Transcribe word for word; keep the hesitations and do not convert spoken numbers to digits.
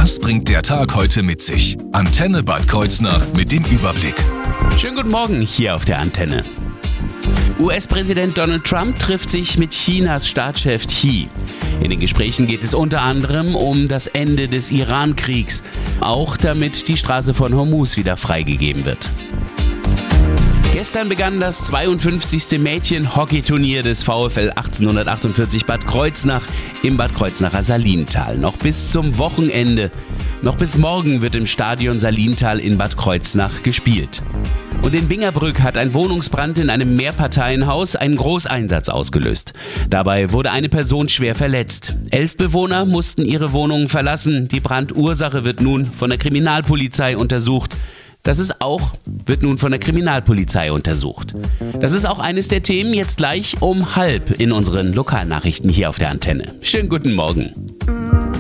Was bringt der Tag heute mit sich? Antenne Bad Kreuznach mit dem Überblick. Schönen guten Morgen hier auf der Antenne. U S-Präsident Donald Trump trifft sich mit Chinas Staatschef Xi. In den Gesprächen geht es unter anderem um das Ende des Iran-Kriegs, auch damit die Straße von Hormuz wieder freigegeben wird. Gestern begann das zweiundfünfzigste Mädchen-Hockeyturnier des VfL achtzehnhundertachtundvierzig Bad Kreuznach im Bad Kreuznacher Salintal. Noch bis zum Wochenende, noch bis morgen wird im Stadion Salintal in Bad Kreuznach gespielt. Und in Bingerbrück hat ein Wohnungsbrand in einem Mehrparteienhaus einen Großeinsatz ausgelöst. Dabei wurde eine Person schwer verletzt. Elf Bewohner mussten ihre Wohnungen verlassen. Die Brandursache wird nun von der Kriminalpolizei untersucht. Das ist auch, wird nun von der Kriminalpolizei untersucht. Das ist auch eines der Themen jetzt gleich um halb in unseren Lokalnachrichten hier auf der Antenne. Schönen guten Morgen.